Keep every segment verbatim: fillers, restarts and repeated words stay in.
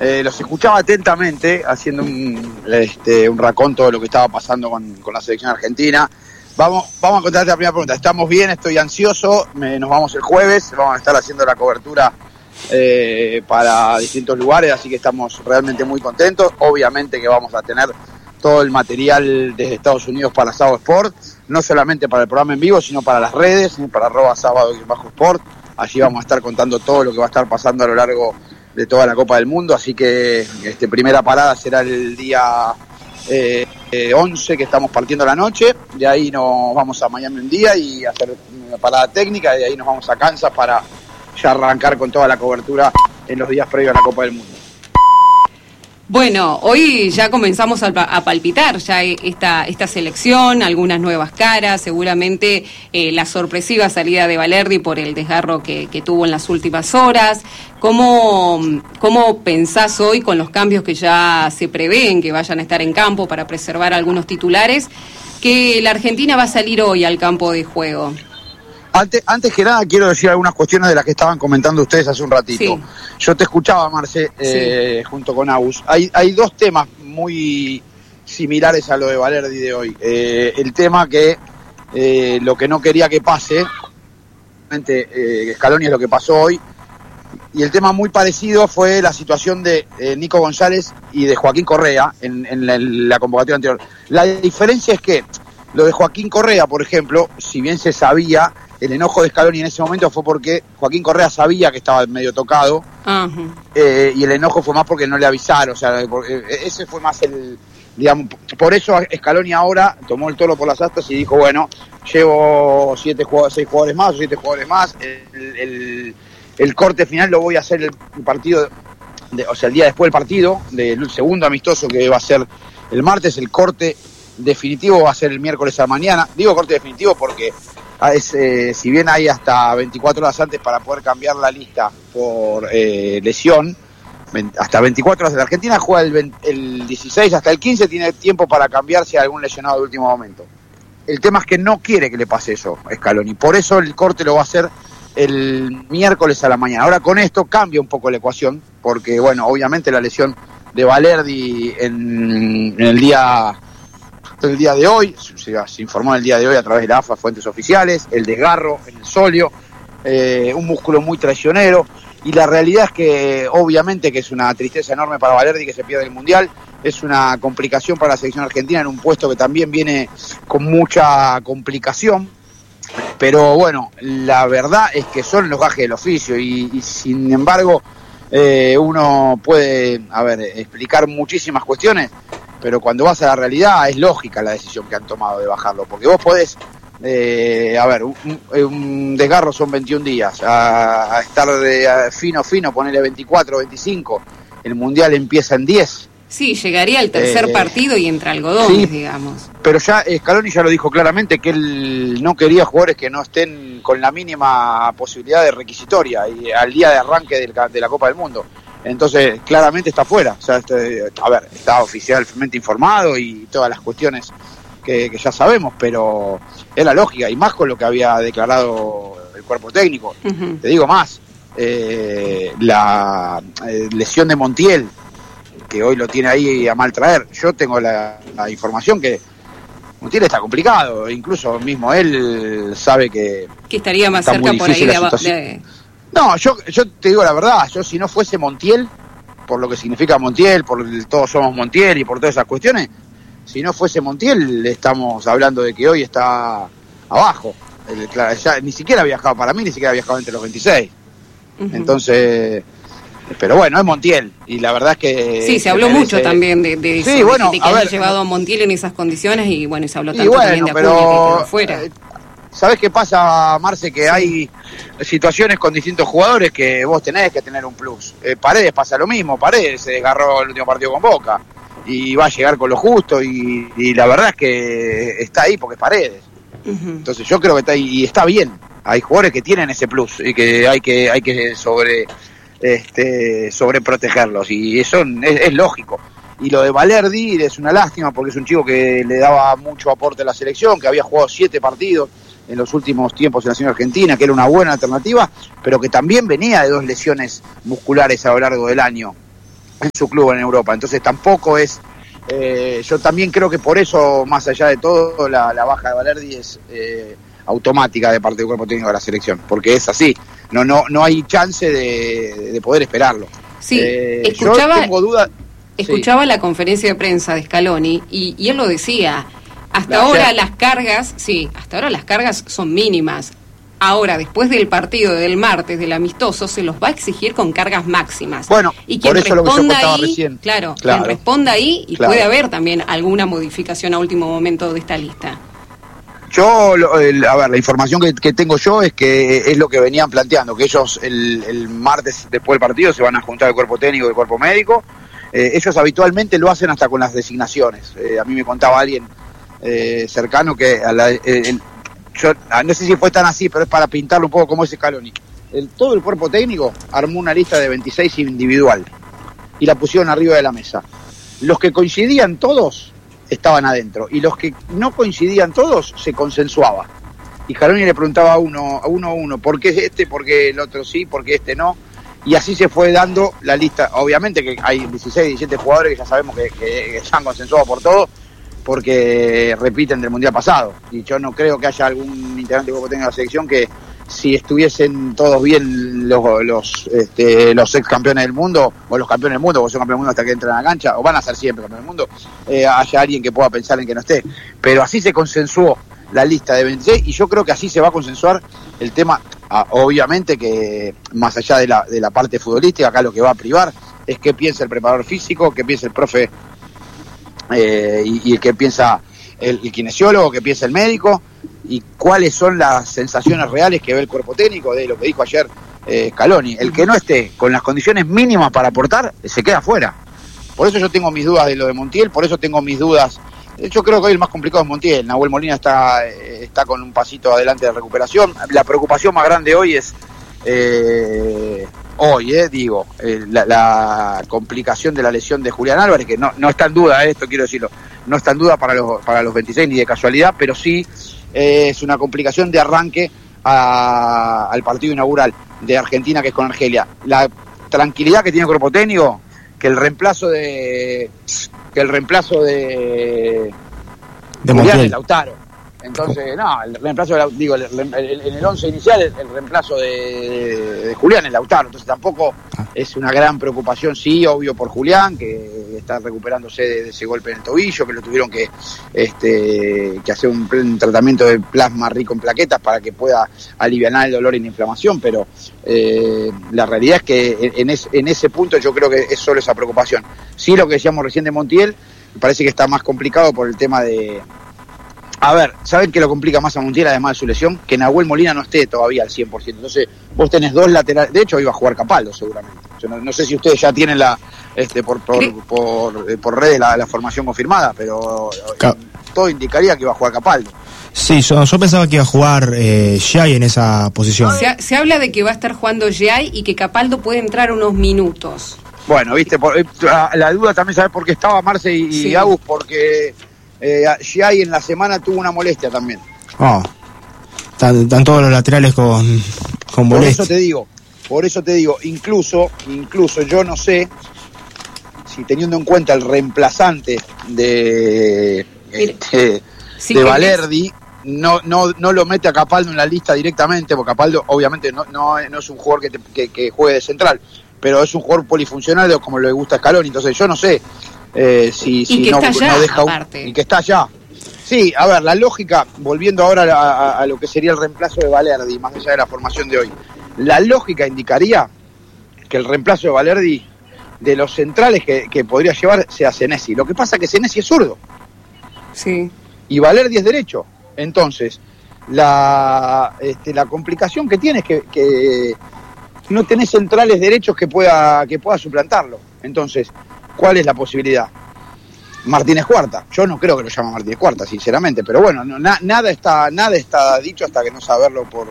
Eh, los escuchaba atentamente, haciendo un, este, un raconto de lo que estaba pasando con, con la selección argentina. Vamos, vamos a contarte la primera pregunta. ¿Estamos bien? Estoy ansioso. Me, nos vamos el jueves. Vamos a estar haciendo la cobertura eh, para distintos lugares, así que estamos realmente muy contentos. Obviamente que vamos a tener todo el material desde Estados Unidos para Sábado Sport, no solamente para el programa en vivo, sino para las redes, para arroba sábado bajo sport. Allí vamos a estar contando todo lo que va a estar pasando a lo largo de toda la Copa del Mundo, así que este, primera parada será el día eh, eh, once, que estamos partiendo la noche. De ahí nos vamos a Miami un día y hacer una parada técnica, y de ahí nos vamos a Kansas para ya arrancar con toda la cobertura en los días previos a la Copa del Mundo. Bueno, hoy ya comenzamos a, a palpitar ya esta, esta selección, algunas nuevas caras, seguramente eh, la sorpresiva salida de Balerdi por el desgarro que, que tuvo en las últimas horas. ¿Cómo, ¿Cómo pensás hoy, con los cambios que ya se prevén que vayan a estar en campo para preservar algunos titulares, que la Argentina va a salir hoy al campo de juego? Antes, antes que nada quiero decir algunas cuestiones de las que estaban comentando ustedes hace un ratito. Sí. Yo te escuchaba, Marce, eh, sí. junto con Agus. Hay, hay dos temas muy similares a lo de Balerdi de hoy. Eh, el tema que eh, lo que no quería que pase, eh, Scaloni es lo que pasó hoy, y el tema muy parecido fue la situación de eh, Nico González y de Joaquín Correa en, en, la, en la convocatoria anterior. La diferencia es que lo de Joaquín Correa, por ejemplo, si bien se sabía, el enojo de Scaloni en ese momento fue porque Joaquín Correa sabía que estaba medio tocado, uh-huh. eh, y el enojo fue más porque no le avisaron, o sea, porque ese fue más el, digamos, por eso Scaloni ahora tomó el toro por las astas y dijo, bueno, llevo siete jugadores, seis jugadores más o siete jugadores más, el, el, el corte final lo voy a hacer el partido, de, o sea, el día después del partido, del segundo amistoso que va a ser el martes. El corte definitivo va a ser el miércoles a la mañana. Digo corte definitivo porque es, eh, si bien hay hasta veinticuatro horas antes para poder cambiar la lista por eh, lesión, hasta veinticuatro horas. La Argentina juega el, veinte, el dieciséis hasta el quince, tiene tiempo para cambiar si hay algún lesionado de último momento. El tema es que no quiere que le pase eso a Scaloni, por eso el corte lo va a hacer el miércoles a la mañana. Ahora con esto cambia un poco la ecuación, porque bueno, obviamente la lesión de Balerdi en, en el día el día de hoy, se, se informó el día de hoy a través de la A F A, fuentes oficiales, el desgarro en el sóleo, eh, un músculo muy traicionero, y la realidad es que obviamente que es una tristeza enorme para Balerdi que se pierda el Mundial, es una complicación para la selección argentina en un puesto que también viene con mucha complicación, pero bueno, la verdad es que son los gajes del oficio, y, y sin embargo eh, uno puede, a ver, explicar muchísimas cuestiones, pero cuando vas a la realidad es lógica la decisión que han tomado de bajarlo, porque vos podés, eh, a ver, un, un desgarro son veintiún días, a, a estar de a fino, fino, ponerle veinticuatro, veinticinco, el Mundial empieza en diez. Sí, llegaría el tercer eh, partido y entre algodones, sí, digamos. Pero ya Scaloni ya lo dijo claramente, que él no quería jugadores que no estén con la mínima posibilidad de requisitoria y al día de arranque del, de la Copa del Mundo. Entonces, claramente está fuera. O sea, este, a ver, está oficialmente informado y todas las cuestiones que, que ya sabemos, pero es la lógica, y más con lo que había declarado el cuerpo técnico. Uh-huh. Te digo más, eh, la eh, lesión de Montiel, que hoy lo tiene ahí a mal traer. Yo tengo la, la información que Montiel está complicado, incluso mismo él sabe que... Que estaría más cerca por ahí de, de... No, yo, yo te digo la verdad, yo si no fuese Montiel, por lo que significa Montiel, por el, todos somos Montiel y por todas esas cuestiones, si no fuese Montiel, estamos hablando de que hoy está abajo. El, claro, ya, ni siquiera ha viajado, para mí ni siquiera ha viajado entre los veintiséis. Uh-huh. Entonces, pero bueno, es Montiel, y la verdad es que... Sí, se habló merece... mucho también de, de eso, sí, bueno, de que había llevado a Montiel en esas condiciones, y bueno, se habló tanto bueno, también de pero, Acuña que quedó fuera. Eh, ¿Sabés qué pasa, Marce? Que sí, hay situaciones con distintos jugadores que vos tenés que tener un plus. Eh, Paredes pasa lo mismo, Paredes se desgarró el último partido con Boca y va a llegar con lo justo, y, y la verdad es que está ahí porque es Paredes. Uh-huh. Entonces yo creo que está ahí y está bien. Hay jugadores que tienen ese plus y que hay que hay que sobre este sobreprotegerlos, y eso es, es lógico. Y lo de Balerdi es una lástima porque es un chico que le daba mucho aporte a la selección, que había jugado siete partidos en los últimos tiempos en la selección argentina, que era una buena alternativa, pero que también venía de dos lesiones musculares a lo largo del año. en su club en Europa. Entonces tampoco es... Eh, yo también creo que por eso, más allá de todo, la, la baja de Valerdi es eh, automática de parte del cuerpo técnico de la selección, porque es así, no no no hay chance de, de poder esperarlo. Sí, eh, escuchaba, yo tengo dudas. escuchaba sí. la conferencia de prensa de Scaloni y, y él lo decía, hasta la ahora ayer. las cargas, sí, hasta ahora las cargas son mínimas. Ahora, después del partido del martes, del amistoso, se los va a exigir con cargas máximas. Bueno, y quien por eso lo que yo responda contaba ahí, recién. Claro, Claro. quien responda ahí, y Claro. puede haber también alguna modificación a último momento de esta lista. Yo, lo- el- a ver, la información que, que tengo yo es que es lo que venían planteando, que ellos el, el martes después del partido se van a juntar el cuerpo técnico y el cuerpo médico. Eh, ellos habitualmente lo hacen hasta con las designaciones. Eh, a mí me contaba alguien eh, cercano que a la, eh, el- yo no sé si fue tan así, pero es para pintarlo un poco como ese Scaloni. El, todo el cuerpo técnico armó una lista de veintiséis individual y la pusieron arriba de la mesa. Los que coincidían todos estaban adentro y los que no coincidían todos se consensuaba. Y Scaloni le preguntaba a uno a uno, a uno ¿por qué este? ¿Por qué el otro sí? ¿Por qué este no? Y así se fue dando la lista. Obviamente que hay dieciséis, diecisiete jugadores que ya sabemos que, que, que se han consensuado por todo, porque repiten del mundial pasado. Y yo no creo que haya algún integrante que tenga la selección que, si estuviesen todos bien los los, este, los ex campeones del mundo, o los campeones del mundo, o son campeones del mundo hasta que entran a la cancha, o van a ser siempre campeones del mundo, eh, haya alguien que pueda pensar en que no esté. Pero así se consensuó la lista de veintiséis, y yo creo que así se va a consensuar el tema. Ah, obviamente que más allá de la, de la parte futbolística, acá lo que va a privar es qué piensa el preparador físico, qué piensa el profe eh, y, y qué piensa el, el kinesiólogo, qué piensa el médico, y cuáles son las sensaciones reales que ve el cuerpo técnico de lo que dijo ayer eh, Scaloni. El que no esté con las condiciones mínimas para aportar, se queda fuera. Por eso yo tengo mis dudas de lo de Montiel, por eso tengo mis dudas. Yo creo que hoy el más complicado es Montiel. Nahuel Molina está, está con un pasito adelante de recuperación. La preocupación más grande hoy es, eh, hoy, eh, digo, eh, la, la complicación de la lesión de Julián Álvarez, que no, no está en duda, eh, esto quiero decirlo, no está en duda para los, para los veintiséis ni de casualidad, pero sí eh, es una complicación de arranque a, al partido inaugural de Argentina, que es con Argelia. La tranquilidad que tiene el cuerpo técnico, que el reemplazo de que el reemplazo de, de Julián Montiel es Lautaro. Entonces, no, el reemplazo, de, digo, el, el, el, en el once inicial el, el reemplazo de, de Julián es Lautaro. Entonces tampoco ah. es una gran preocupación, sí, obvio por Julián, que está recuperándose de, de ese golpe en el tobillo, que lo tuvieron que este que hacer un, un tratamiento de plasma rico en plaquetas para que pueda aliviar el dolor y la inflamación, pero eh, la realidad es que en, es, en ese punto yo creo que es solo esa preocupación. Sí, lo que decíamos recién de Montiel, me parece que está más complicado por el tema de... A ver, ¿saben qué lo complica más a Montiel, además de su lesión? Que Nahuel Molina no esté todavía al cien por ciento. Entonces, vos tenés dos laterales. De hecho, iba a jugar Capaldo, seguramente. Yo no, no sé si ustedes ya tienen la este por por, por, por redes la, la formación confirmada, pero Cap- todo indicaría que iba a jugar Capaldo. Sí, yo, yo pensaba que iba a jugar eh, Giai en esa posición. Se, se habla de que va a estar jugando Giai y que Capaldo puede entrar unos minutos. Bueno, viste, por, la, la duda también, ¿sabes por qué estaba Marce y, sí. y Agus? Porque... Eh, Giai en la semana tuvo una molestia también. Oh, están, están todos los laterales con, con molestia. Por eso te digo, por eso te digo, incluso, incluso yo no sé si teniendo en cuenta el reemplazante de, este, sí, de Valerdi, no, no, no lo mete a Capaldo en la lista directamente, porque Capaldo obviamente no, no, no es un jugador que, te, que, que juegue de central, pero es un jugador polifuncional como le gusta a Scaloni, entonces yo no sé. Eh, si, y si que no, está allá, no deja un, aparte. Y que está allá. Sí, a ver, la lógica, volviendo ahora a, a, a lo que sería el reemplazo de Valerdi, más allá de la formación de hoy, la lógica indicaría que el reemplazo de Valerdi, de los centrales que, que podría llevar, sea Senesi. Lo que pasa es que Senesi es zurdo. Sí. Y Valerdi es derecho. Entonces, la, este, la complicación que tiene es que, que no tenés centrales derechos que pueda, que pueda suplantarlo. Entonces, ¿cuál es la posibilidad? Martínez Cuarta. Yo no creo que lo llame Martínez Cuarta, sinceramente, pero bueno, no, na, nada está nada está dicho hasta que no saberlo por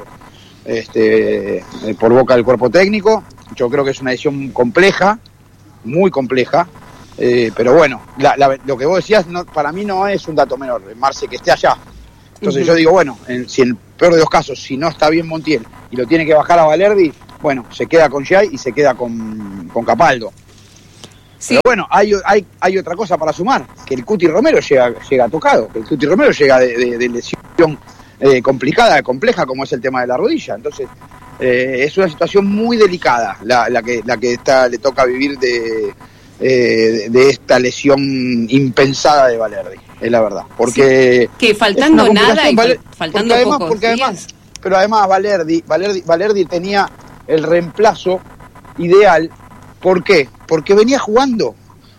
este por boca del cuerpo técnico. Yo creo que es una decisión compleja, muy compleja, eh, pero bueno, la, la, lo que vos decías no, para mí no es un dato menor, Marce, que esté allá. Entonces uh-huh. yo digo, bueno, en, si en el peor de los casos, si no está bien Montiel y lo tiene que bajar a Valerdi, bueno, se queda con Giai y se queda con, con Capaldo. Sí. Pero bueno, hay, hay, hay otra cosa para sumar, que el Cuti Romero llega, llega tocado, que el Cuti Romero llega de, de, de lesión eh, complicada, compleja, como es el tema de la rodilla. Entonces, eh, es una situación muy delicada la, la que, la que está, le toca vivir de, eh, de esta lesión impensada de Valerdi, es la verdad. Porque sí. Que faltando nada y Valer, faltando además, pocos porque días. Además, pero además Valerdi, Valerdi, Valerdi tenía el reemplazo ideal. ¿Por qué? Porque venía jugando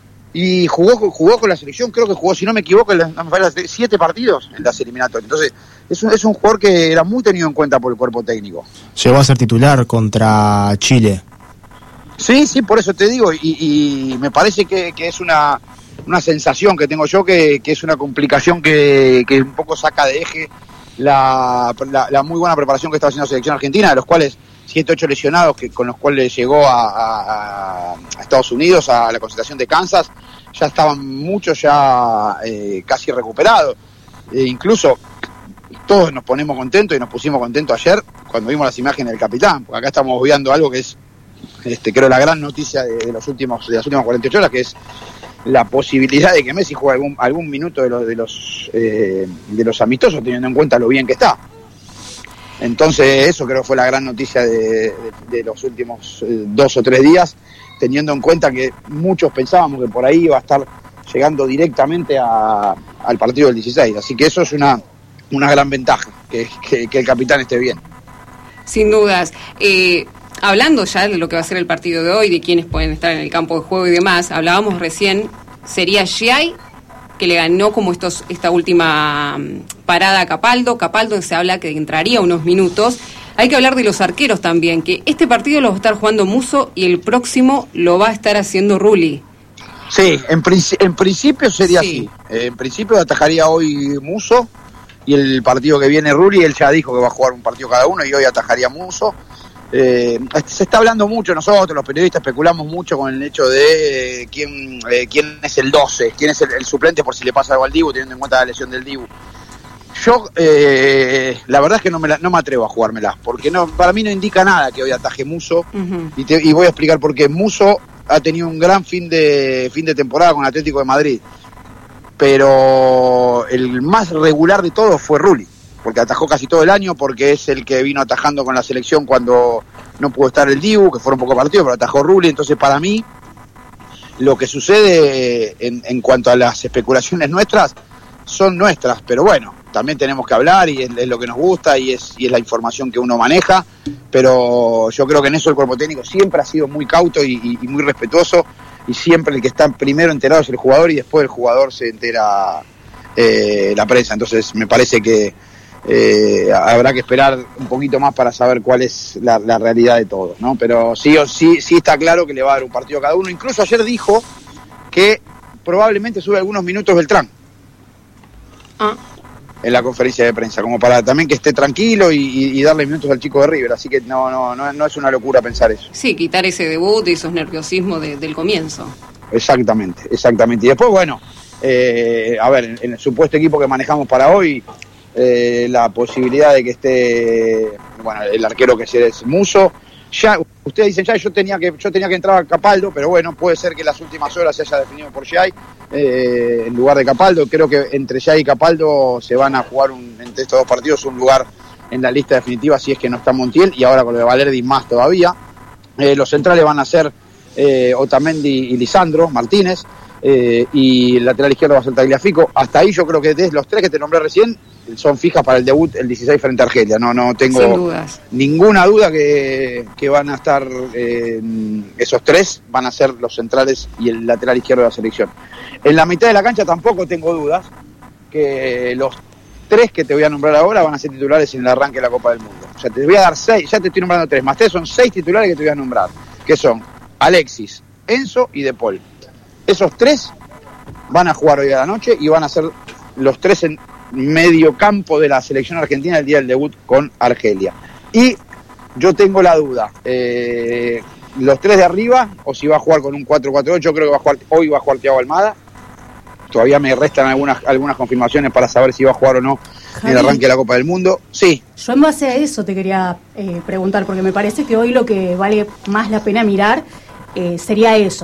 y jugó, jugó con la selección, creo que jugó, si no me equivoco, en las, siete partidos en las eliminatorias. Entonces, es un, es un jugador que era muy tenido en cuenta por el cuerpo técnico. Llegó a ser titular contra Chile. Sí, sí, por eso te digo, y, y me parece que, que es una, una sensación que tengo yo, que, que es una complicación que, que un poco saca de eje la, la, la muy buena preparación que está haciendo la selección argentina, de los cuales siete, ocho lesionados que, con los cuales llegó a, a, a Estados Unidos, a la concentración de Kansas, ya estaban muchos ya eh, casi recuperados. E incluso todos nos ponemos contentos y nos pusimos contentos ayer cuando vimos las imágenes del capitán, porque acá estamos viendo algo que es, este, creo, la gran noticia de, de los últimos de las últimas cuarenta y ocho horas, que es la posibilidad de que Messi juegue algún, algún minuto de los, de, los, eh, de los amistosos, teniendo en cuenta lo bien que está. Entonces eso creo que fue la gran noticia de, de, de los últimos eh, dos o tres días, teniendo en cuenta que muchos pensábamos que por ahí iba a estar llegando directamente a, al partido del dieciséis. Así que eso es una, una gran ventaja, que, que, que el capitán esté bien. Sin dudas. Eh, hablando ya de lo que va a ser el partido de hoy, de quiénes pueden estar en el campo de juego y demás, hablábamos recién, sería Giai, que le ganó como estos esta última parada a Capaldo. Capaldo se habla que entraría unos minutos. Hay que hablar de los arqueros también, que este partido lo va a estar jugando Musso y el próximo lo va a estar haciendo Rulli. Sí, en, princi- en principio sería sí. así. Eh, en principio atajaría hoy Musso y el partido que viene Rulli, él ya dijo que va a jugar un partido cada uno y hoy atajaría Musso. Eh, se está hablando mucho, nosotros los periodistas especulamos mucho con el hecho de eh, quién eh, quién es el doce, quién es el, el suplente por si le pasa algo al Dibu, teniendo en cuenta la lesión del Dibu. Yo, eh, la verdad es que no me, la, no me atrevo a jugármela, porque no, para mí no indica nada que hoy ataje Musso, uh-huh. y, te, y voy a explicar por qué. Musso ha tenido un gran fin de fin de temporada con Atlético de Madrid, pero el más regular de todos fue Rulli, porque atajó casi todo el año, porque es el que vino atajando con la selección cuando no pudo estar el Dibu, que fueron pocos partidos, pero atajó Rulli. Entonces, para mí, lo que sucede en, en cuanto a las especulaciones nuestras, son nuestras, pero bueno, también tenemos que hablar y es, es lo que nos gusta y es, y es la información que uno maneja, pero yo creo que en eso el cuerpo técnico siempre ha sido muy cauto y, y, y muy respetuoso, y siempre el que está primero enterado es el jugador y después el jugador se entera eh, la prensa. Entonces me parece que Eh, habrá que esperar un poquito más para saber cuál es la, la realidad de todo, ¿no? Pero sí o sí, sí está claro que le va a dar un partido a cada uno. Incluso ayer dijo que probablemente sube algunos minutos Beltrán ah. en la conferencia de prensa, como para también que esté tranquilo y, y, y darle minutos al chico de River. Así que no, no, no, no es una locura pensar eso. Sí, quitar ese debut y esos nerviosismos de, del comienzo. Exactamente, exactamente. Y después, bueno, eh, a ver, en, en el supuesto equipo que manejamos para hoy, Eh, la posibilidad de que esté, bueno, el arquero que es Musso. Ya ustedes dicen, ya yo tenía que yo tenía que entrar a Capaldo, pero bueno, puede ser que en las últimas horas se haya definido por Giai eh, en lugar de Capaldo. Creo que entre Giai y Capaldo se van a jugar un, entre estos dos partidos un lugar en la lista definitiva, si es que no está Montiel, y ahora con lo de Valerdi más todavía. Eh, los centrales van a ser eh, Otamendi y Lisandro Martínez, eh, y el lateral izquierdo va a ser Tagliafico. Hasta ahí yo creo que de los tres que te nombré recién son fijas para el debut el dieciséis frente a Argelia. No, no tengo ninguna duda que, que van a estar eh, esos tres, van a ser los centrales y el lateral izquierdo de la selección. En la mitad de la cancha tampoco tengo dudas que los tres que te voy a nombrar ahora van a ser titulares en el arranque de la Copa del Mundo. O sea, te voy a dar seis, ya te estoy nombrando tres, más tres son seis titulares que te voy a nombrar, que son Alexis, Enzo y De Paul. Esos tres van a jugar hoy a la noche y van a ser los tres en medio campo de la selección argentina el día del debut con Argelia. Y yo tengo la duda, eh, los tres de arriba, o si va a jugar con un cuatro cuatro ocho, yo creo que va a jugar, hoy va a jugar Thiago Almada. Todavía me restan algunas algunas confirmaciones para saber si va a jugar o no Javi, en el arranque de la Copa del Mundo. Sí. Yo en base a eso te quería eh, preguntar, porque me parece que hoy lo que vale más la pena mirar eh, sería eso.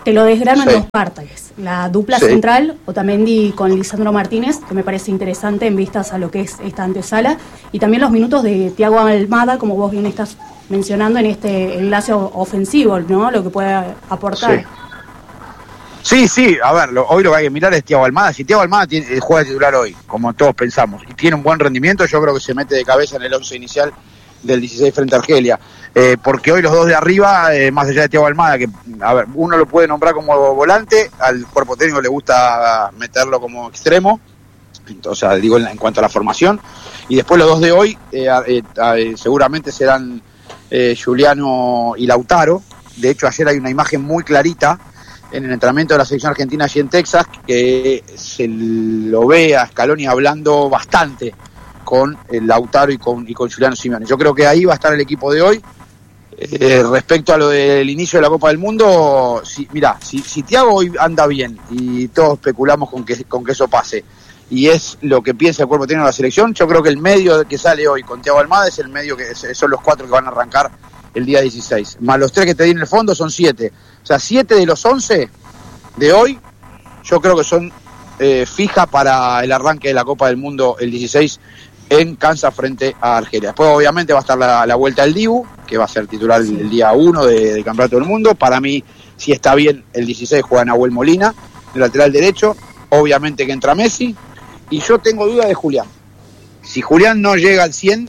Te lo desgrano Sí. en dos partes. La dupla Sí. central, Otamendi con Lisandro Martínez, que me parece interesante en vistas a lo que es esta antesala, y también los minutos de Thiago Almada, como vos bien estás mencionando en este enlace o- ofensivo, ¿no? Lo que puede aportar. Sí, sí, sí, a ver, lo, hoy lo que hay que mirar es Thiago Almada. Si Thiago Almada tiene, juega de titular hoy, como todos pensamos, y tiene un buen rendimiento, yo creo que se mete de cabeza en el once inicial del dieciséis frente a Argelia. Eh, porque hoy los dos de arriba, eh, más allá de Thiago Almada, que, a ver, uno lo puede nombrar como volante, al cuerpo técnico le gusta meterlo como extremo, entonces, o sea, digo en, en cuanto a la formación, y después los dos de hoy eh, eh, eh, seguramente serán eh, Giuliano y Lautaro. De hecho, ayer hay una imagen muy clarita en el entrenamiento de la selección argentina allí en Texas, que se lo ve a Scaloni hablando bastante con el Lautaro y con, y con Giuliano Simeone. Yo creo que ahí va a estar el equipo de hoy. Eh, respecto a lo del inicio de la Copa del Mundo, si, mirá, si, si Thiago hoy anda bien y todos especulamos con que, con que eso pase, y es lo que piensa el cuerpo técnico de la selección, yo creo que el medio que sale hoy con Thiago Almada es el medio que son los cuatro que van a arrancar el día dieciséis, más los tres que te di en el fondo son siete, o sea, siete de los once de hoy yo creo que son eh, fija para el arranque de la Copa del Mundo el dieciséis en Kansas frente a Argelia. Después obviamente va a estar la, la vuelta del Dibu, que va a ser titular el, el día uno de, del Campeonato del Mundo. Para mí, si está bien, el dieciséis juega Nahuel Molina, el lateral derecho, obviamente que entra Messi, y yo tengo duda de Julián. Si Julián no llega al cien,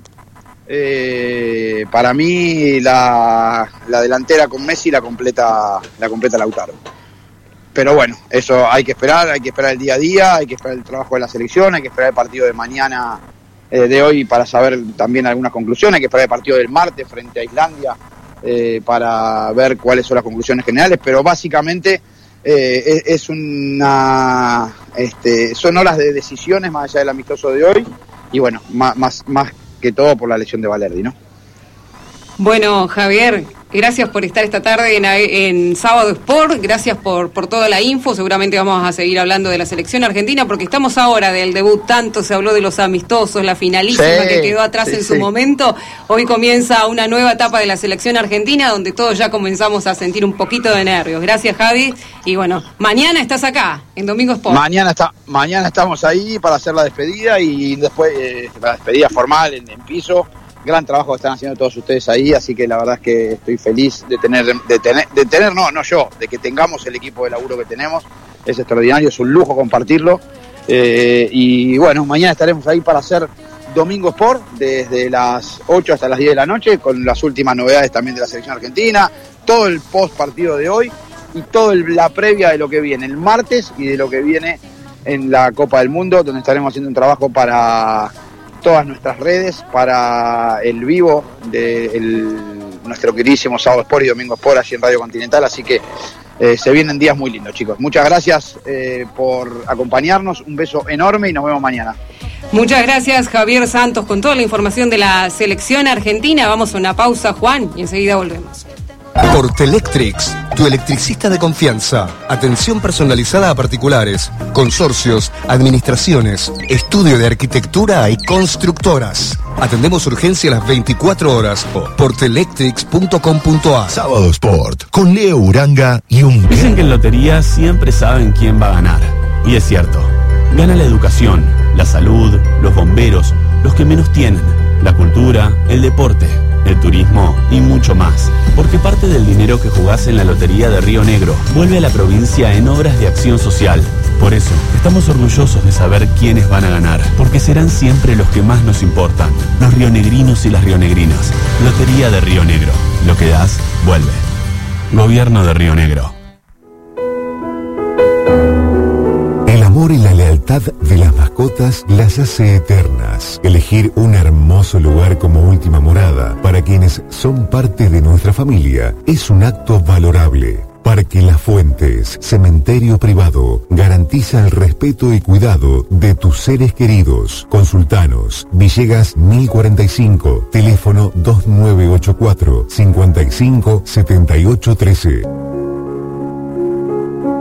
eh, para mí la, la delantera con Messi la completa, la completa Lautaro. Pero bueno, eso hay que esperar, hay que esperar el día a día, hay que esperar el trabajo de la selección, hay que esperar el partido de mañana, eh, de hoy, para saber también algunas conclusiones, hay que esperar el partido del martes frente a Islandia eh, para ver cuáles son las conclusiones generales, pero básicamente eh, es, es una este, son horas de decisiones más allá del amistoso de hoy, y bueno, más, más, más que todo por la lesión de Balerdi, ¿no? Bueno, Javier, gracias por estar esta tarde en, en Sábado Sport, gracias por, por toda la info. Seguramente vamos a seguir hablando de la selección argentina, porque estamos ahora del debut, tanto se habló de los amistosos, la finalísima sí, que quedó atrás sí, en su sí. momento. Hoy comienza una nueva etapa de la selección argentina, donde todos ya comenzamos a sentir un poquito de nervios. Gracias, Javi, y bueno, mañana estás acá, en Domingo Sport. Mañana está, mañana estamos ahí para hacer la despedida, y después eh, la despedida formal en, en piso. Gran trabajo que están haciendo todos ustedes ahí, así que la verdad es que estoy feliz de tener, de tener, de tener, no, no yo, de que tengamos el equipo de laburo que tenemos. Es extraordinario, es un lujo compartirlo. Eh, y bueno, mañana estaremos ahí para hacer Domingo Sport desde las ocho hasta las diez de la noche, con las últimas novedades también de la selección argentina, todo el post partido de hoy y toda la previa de lo que viene el martes y de lo que viene en la Copa del Mundo, donde estaremos haciendo un trabajo para todas nuestras redes, para el vivo de el, nuestro queridísimo Sábado Sport y Domingo Sport allí en Radio Continental, así que eh, se vienen días muy lindos, chicos. Muchas gracias eh, por acompañarnos, un beso enorme y nos vemos mañana. Muchas gracias, Javier Santos, con toda la información de la selección argentina. Vamos a una pausa, Juan, y enseguida volvemos. Portelectrics, tu electricista de confianza. Atención personalizada a particulares, consorcios, administraciones, estudio de arquitectura y constructoras. Atendemos urgencia a las veinticuatro horas. portelectrics punto com punto a. Sábado Sport, con Leo Uranga y un... Dicen que en lotería siempre saben quién va a ganar. Y es cierto. Gana la educación, la salud, los bomberos, los que menos tienen, la cultura, el deporte, el turismo y mucho más. Porque parte del dinero que jugás en la Lotería de Río Negro vuelve a la provincia en obras de acción social. Por eso, estamos orgullosos de saber quiénes van a ganar, porque serán siempre los que más nos importan, los rionegrinos y las rionegrinas. Lotería de Río Negro. Lo que das, vuelve. Gobierno de Río Negro. El amor y la lealtad de las mascotas las hace eternas. Elegir un hermoso lugar como última morada para quienes son parte de nuestra familia es un acto valorable. Parque Las Fuentes, cementerio privado, garantiza el respeto y cuidado de tus seres queridos. Consultanos, Villegas mil cuarenta y cinco, teléfono dos nueve ocho cuatro, cinco cinco, siete ocho uno tres.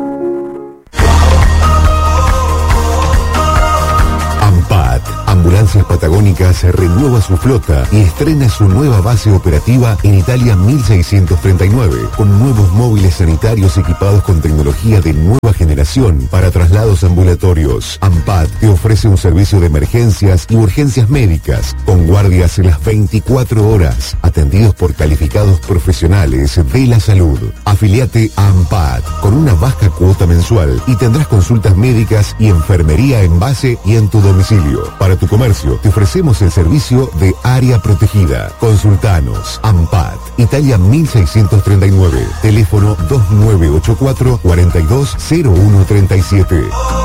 Ambulancia Farmacias Patagónicas renueva su flota y estrena su nueva base operativa en Italia mil seiscientos treinta y nueve, con nuevos móviles sanitarios equipados con tecnología de nueva generación para traslados ambulatorios. AMPAT te ofrece un servicio de emergencias y urgencias médicas, con guardias las veinticuatro horas, atendidos por calificados profesionales de la salud. Afiliate a AMPAT con una baja cuota mensual y tendrás consultas médicas y enfermería en base y en tu domicilio. Para tu comercio te ofrecemos el servicio de área protegida. Consultanos. AMPAT, Italia mil seiscientos treinta y nueve, teléfono dos nueve ocho cuatro, cuatro dos cero uno tres siete.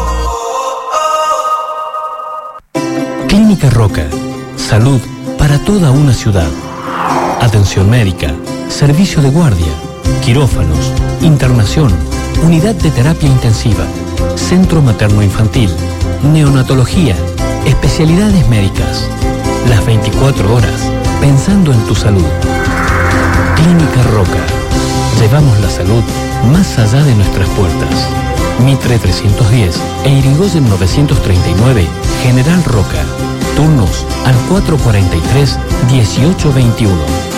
Clínica Roca. Salud para toda una ciudad. Atención médica, servicio de guardia, quirófanos, internación, unidad de terapia intensiva, centro materno-infantil, neonatología, especialidades médicas. Las veinticuatro horas, pensando en tu salud. Clínica Roca. Llevamos la salud más allá de nuestras puertas. Mitre trescientos diez e Irigoyen novecientos treinta y nueve, General Roca. Turnos al cuatro cuarenta y tres, dieciocho veintiuno.